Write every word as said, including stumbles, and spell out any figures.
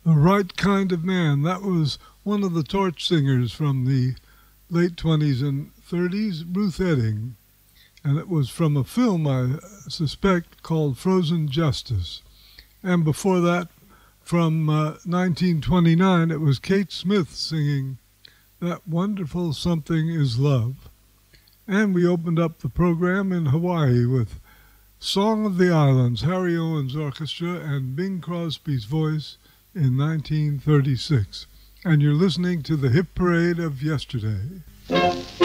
The Right Kind of Man. That was one of the torch singers from the late twenties and thirties, Ruth Etting. And it was from a film, I suspect, called Frozen Justice. And before that, from uh, nineteen twenty-nine, it was Kate Smith singing That Wonderful Something Is Love. And we opened up the program in Hawaii with Song of the Islands, Harry Owens Orchestra, and Bing Crosby's voice in nineteen thirty-six. And you're listening to the Hit Parade of Yesterday.